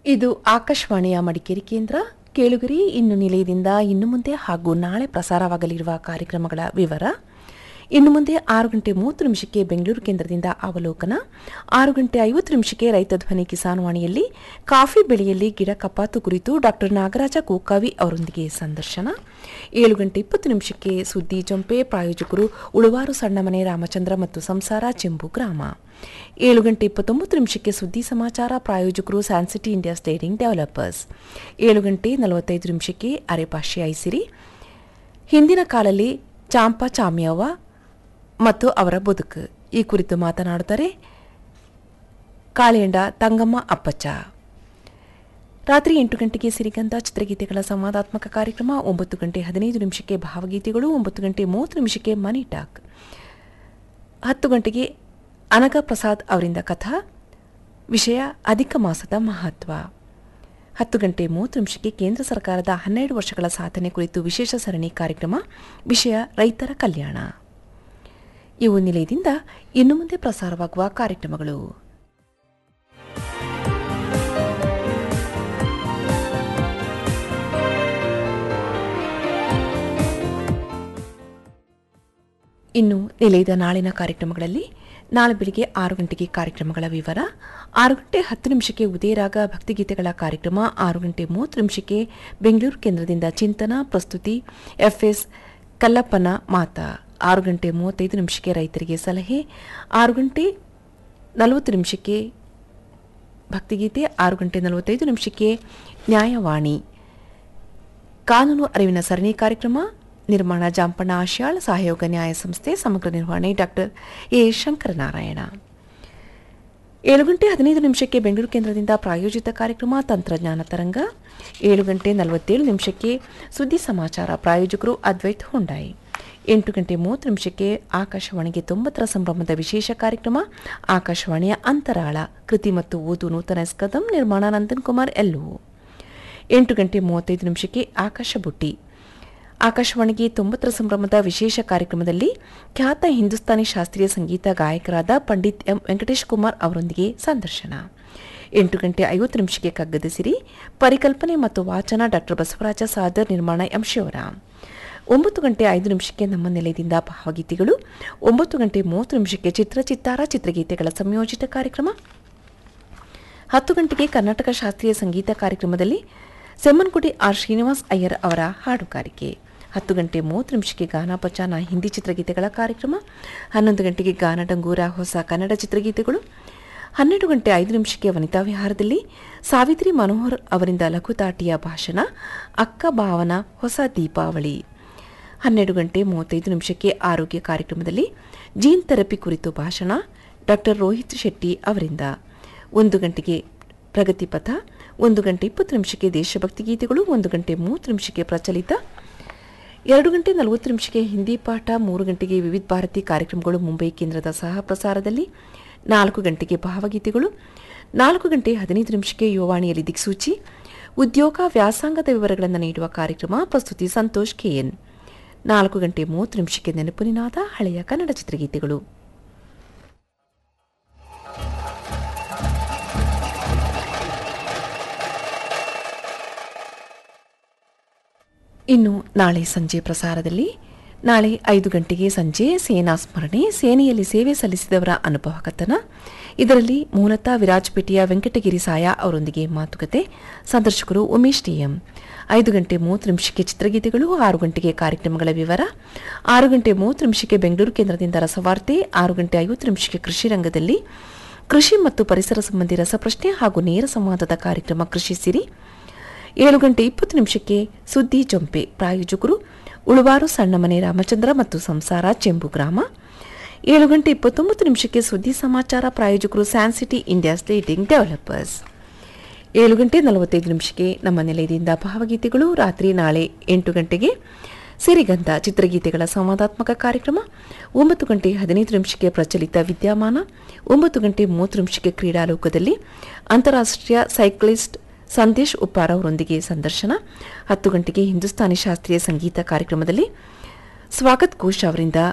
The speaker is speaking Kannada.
ಇದು ಆಕಾಶವಾಣಿಯ ಮಡಿಕೇರಿ ಕೇಂದ್ರ. ಕೇಳುಗರಿ, ಇನ್ನು ನಿಲಯದಿಂದ ಇನ್ನು ಮುಂದೆ ಹಾಗೂ ನಾಳೆ ಪ್ರಸಾರವಾಗಲಿರುವ ಕಾರ್ಯಕ್ರಮಗಳ ವಿವರ. ಇನ್ನು ಮುಂದೆ 6:30 ಬೆಂಗಳೂರು ಕೇಂದ್ರದಿಂದ ಅವಲೋಕನ, 6:50 ರೈತ ಧ್ವನಿ ಕಿಸಾನ್ ವಾಣಿಯಲ್ಲಿ ಕಾಫಿ ಬೆಳೆಯಲ್ಲಿ ಗಿಡ ಕಪಾತು ಕುರಿತು ಡಾ ನಾಗರಾಜ ಕೋಕಾವಿ ಅವರೊಂದಿಗೆ ಸಂದರ್ಶನ, 7:20 ಸುದ್ದಿ ಜೊಂಪೆ, ಪ್ರಾಯೋಜಕರು ಉಳುವಾರು ಸಣ್ಣಮನೆ ರಾಮಚಂದ್ರ ಮತ್ತು ಸಂಸಾರ ಚೆಂಬು ಗ್ರಾಮ, 7:29 ಸುದ್ದಿ ಸಮಾಚಾರ, ಪ್ರಾಯೋಜಕರು ಸ್ಯಾನ್ಸಿಟಿ ಇಂಡಿಯಾ ಸ್ಟೇರಿಂಗ್ ಡೆವಲಪರ್ಸ್, 7:45 ಅರೆಭಾಷೆ ಐಸಿರಿ, ಹಿಂದಿನ ಕಾಲಲ್ಲಿ ಚಾಂಪಾ ಚಾಮ್ಯವ್ವ ಮತ್ತು ಅವರ ಬದುಕು ಈ ಕುರಿತು ಮಾತನಾಡುತ್ತಾರೆ ಕಾಳಿಯಂಡ ತಂಗಮ್ಮ ಅಪ್ಪಚ್ಚ. ರಾತ್ರಿ 8 ಗಂಟೆಗೆ ಸಿರಿಗಂಧ ಚಿತ್ರಗೀತೆಗಳ ಸಂವಾದಾತ್ಮಕ ಕಾರ್ಯಕ್ರಮ, 9:15 ಭಾವಗೀತೆಗಳು, 9:30 ಮನಿ ಟಾಕ್, 10 ಗಂಟೆಗೆ ಅನಗ ಪ್ರಸಾದ್ ಅವರಿಂದ ಕಥಾ, ವಿಷಯ ಅಧಿಕ ಮಾಸದ ಮಹತ್ವ, 10:30 ಕೇಂದ್ರ ಸರ್ಕಾರದ 12 ವರ್ಷಗಳ ಸಾಧನೆ ಕುರಿತು ವಿಶೇಷ ಸರಣಿ ಕಾರ್ಯಕ್ರಮ, ವಿಷಯ ರೈತರ ಕಲ್ಯಾಣ. ಇವು ನಿಲಯದಿಂದ ಇನ್ನು ಮುಂದೆ ಪ್ರಸಾರವಾಗುವ ಕಾರ್ಯಕ್ರಮಗಳು. ಇನ್ನು ನಿಲಯದ ನಾಳಿನ ಕಾರ್ಯಕ್ರಮಗಳಲ್ಲಿ ನಾಳೆ ಬೆಳಿಗ್ಗೆ 6 ಗಂಟೆಗೆ ಕಾರ್ಯಕ್ರಮಗಳ ವಿವರ, 6:10 ಉದಯರಾಗ ಭಕ್ತಿಗೀತೆಗಳ ಕಾರ್ಯಕ್ರಮ, 6:30 ಬೆಂಗಳೂರು ಕೇಂದ್ರದಿಂದ ಚಿಂತನ, ಪ್ರಸ್ತುತಿ ಎಫ್ಎಸ್ ಕಲ್ಲಪ್ಪನ ಮಾತಾ, 6:35 ರೈತರಿಗೆ ಸಲಹೆ, 6:40 ಭಕ್ತಿಗೀತೆ, 6:45 ನ್ಯಾಯವಾಣಿ, ಕಾನೂನು ಅರಿವಿನ ಸರಣಿ ಕಾರ್ಯಕ್ರಮ, ನಿರ್ಮಾಣ ಜಾಂಪಣ್ಣ ಆಶ್ಯಾಳ್, ಸಹಯೋಗ ನ್ಯಾಯ ಸಂಸ್ಥೆ, ಸಮಗ್ರ ನಿರ್ವಹಣೆ ಡಾ ಎ ಶಂಕರನಾರಾಯಣ. 7:15 ಬೆಂಗಳೂರು ಕೇಂದ್ರದಿಂದ ಪ್ರಾಯೋಜಿತ ಕಾರ್ಯಕ್ರಮ ತಂತ್ರಜ್ಞಾನ ತರಂಗ, 7:47 ಸುದ್ದಿ ಸಮಾಚಾರ, ಪ್ರಾಯೋಜಕರು ಅದ್ವೈತ್ ಹುಂಡಾಯಿ, 8:30 ಆಕಾಶವಾಣಿಗೆ 90ರ ಸಂಭ್ರಮದ ವಿಶೇಷ ಕಾರ್ಯಕ್ರಮ, ಆಕಾಶವಾಣಿಯ ಅಂತರಾಳ, ಕೃತಿ ಮತ್ತು ಓದು ನೂತನ ಎಸ್ಕದಂ, ನಿರ್ಮಾಣ ನಂದನ್ ಕುಮಾರ್ ಎಲ್ಲೂ, 8:35 ಆಕಾಶ ಬುಟ್ಟಿ, ಆಕಾಶವಾಣಿಗೆ 90ರ ಸಂಭ್ರಮದ ವಿಶೇಷ ಕಾರ್ಯಕ್ರಮದಲ್ಲಿ ಖ್ಯಾತ ಹಿಂದೂಸ್ತಾನಿ ಶಾಸ್ತ್ರೀಯ ಸಂಗೀತ ಗಾಯಕರಾದ ಪಂಡಿತ್ ಎಂ ವೆಂಕಟೇಶ್ ಕುಮಾರ್ ಅವರೊಂದಿಗೆ ಸಂದರ್ಶನ, 8:50 ಕಗ್ಗದ ಸಿರಿ, ಪರಿಕಲ್ಪನೆ ಮತ್ತು ವಾಚನ ಡಾ ಬಸವರಾಜ ಸಾದರ್, ನಿರ್ಮಾಣ ಎಂ ಶಿವರಾಮ್, 9:05 ನಮ್ಮ ನಿಲಯದಿಂದ ಭಾವಗೀತೆಗಳು, 9:30 ಚಿತ್ರಚಿತ್ತಾರ ಚಿತ್ರಗೀತೆಗಳ ಸಂಯೋಜಿತ ಕಾರ್ಯಕ್ರಮ, 10 ಗಂಟೆಗೆ ಕರ್ನಾಟಕ ಶಾಸ್ತ್ರೀಯ ಸಂಗೀತ ಕಾರ್ಯಕ್ರಮದಲ್ಲಿ ಸೆಮ್ಮನ್ಗುಡಿ ಆರ್ ಶ್ರೀನಿವಾಸ್ ಅಯ್ಯರ್ ಅವರ ಹಾಡುಗಾರಿಕೆ, 10:30 ಗಾನಾಪಚಾನ ಹಿಂದಿ ಚಿತ್ರಗೀತೆಗಳ ಕಾರ್ಯಕ್ರಮ, 11 ಗಂಟೆಗೆ ಗಾನಡಂಗೂರ ಹೊಸ ಕನ್ನಡ ಚಿತ್ರಗೀತೆಗಳು, 12:05 ವನಿತಾ ವಿಹಾರದಲ್ಲಿ ಸಾವಿತ್ರಿ ಮನೋಹರ್ ಅವರಿಂದ ಲಘುತಾಟಿಯ ಭಾಷಣ, ಅಕ್ಕ ಭಾವನ ಹೊಸ ದೀಪಾವಳಿ, 12:35 ಆರೋಗ್ಯ ಕಾರ್ಯಕ್ರಮದಲ್ಲಿ ಜೀನ್ ಥೆರಪಿ ಕುರಿತು ಭಾಷಣ ಡಾ ರೋಹಿತ್ ಶೆಟ್ಟಿ ಅವರಿಂದ, 1 ಗಂಟೆಗೆ ಪ್ರಗತಿಪಥ, 1:20 ದೇಶಭಕ್ತಿ ಗೀತೆಗಳು, 1:30 ಪ್ರಚಲಿತ, 2:40 ಹಿಂದಿ ಪಾಠ, 3 ಗಂಟೆಗೆ ವಿವಿಧ ಭಾರತಿ ಕಾರ್ಯಕ್ರಮಗಳು ಮುಂಬೈ ಕೇಂದ್ರದ ಸಹ ಪ್ರಸಾರದಲ್ಲಿ, 4 ಗಂಟೆಗೆ ಭಾವಗೀತೆಗಳು, 4:15 ಯುವವಾಣಿಯಲ್ಲಿ ದಿಕ್ಸೂಚಿ, ಉದ್ಯೋಗ ವ್ಯಾಸಂಗದ ವಿವರಗಳನ್ನು ನೀಡುವ ಕಾರ್ಯಕ್ರಮ, ಪ್ರಸ್ತುತಿ ಸಂತೋಷ್ ಕೆಎನ್, 4:30 ನೆನಪು ನಿನಾದ ಹಳೆಯ ಕನ್ನಡ ಚಿತ್ರಗೀತೆಗಳು. ಇನ್ನು ನಾಳೆ ಸಂಜೆ ಪ್ರಸಾರದಲ್ಲಿ, ನಾಳೆ 5 ಗಂಟೆಗೆ ಸಂಜೆ ಸೇನಾ ಸ್ಮರಣೆ, ಸೇನೆಯಲ್ಲಿ ಸೇವೆ ಸಲ್ಲಿಸಿದವರ ಅನುಭವ ಕಥನ, ಇದರಲ್ಲಿ ಮೂಲತಃ ವಿರಾಜಪೇಟೆಯ ವೆಂಕಟಗಿರಿ ಸಾಯ ಅವರೊಂದಿಗೆ ಮಾತುಕತೆ, ಸಂದರ್ಶಕರು ಉಮೇಶ್ ಟಿಎಂ, 5:30 ಚಿತ್ರಗೀತೆಗಳು, 6 ಗಂಟೆಗೆ ಕಾರ್ಯಕ್ರಮಗಳ ವಿವರ, 6:30 ಬೆಂಗಳೂರು ಕೇಂದ್ರದಿಂದ ರಸವಾರ್ತೆ, 6:50 ಕೃಷಿ ರಂಗದಲ್ಲಿ ಕೃಷಿ ಮತ್ತು ಪರಿಸರ ಸಂಬಂಧಿ ರಸಪ್ರಶ್ನೆ ಹಾಗೂ ನೇರ ಸಂವಾದದ ಕಾರ್ಯಕ್ರಮ ಕೃಷಿ ಸಿರಿ, 7:20 ಸುದ್ದಿ ಜೊಂಪೆ, ಪ್ರಾಯೋಜಕರು ಉಳುವಾರು ಸಣ್ಣಮನೆ ರಾಮಚಂದ್ರ ಮತ್ತು ಸಂಸಾರ ಚೆಂಬು ಗ್ರಾಮ, 7:29 ಸುದ್ದಿ ಸಮಾಚಾರ, ಪ್ರಾಯೋಜಕರು ಸ್ಯಾನ್ಸಿಟಿ ಇಂಡಿಯಾ ಸ್ಟೇರಿಂಗ್ ಡೆವಲಪರ್ಸ್, 7:45 ನಮ್ಮ ನಿಲಯದಿಂದ ಭಾವಗೀತೆಗಳು. ರಾತ್ರಿ ನಾಳೆ 8 ಗಂಟೆಗೆ ಸಿರಿಗಂಧ ಚಿತ್ರಗೀತೆಗಳ ಸಂವಾದಾತ್ಮಕ ಕಾರ್ಯಕ್ರಮ, 9:15 ಪ್ರಚಲಿತ ವಿದ್ಯಮಾನ, 9:30 ಕ್ರೀಡಾಲೋಕದಲ್ಲಿ ಅಂತಾರಾಷ್ಟ್ರೀಯ ಸೈಕ್ಲಿಸ್ಟ್ ಸಂದೇಶ್ ಉಪ್ಪಾರ್ ಅವರೊಂದಿಗೆ ಸಂದರ್ಶನ, 10 ಗಂಟೆಗೆ ಹಿಂದೂಸ್ತಾನಿ ಶಾಸ್ತ್ರೀಯ ಸಂಗೀತ ಕಾರ್ಯಕ್ರಮದಲ್ಲಿ ಸ್ವಾಗತ್ ಘೋಷ್ ಅವರಿಂದ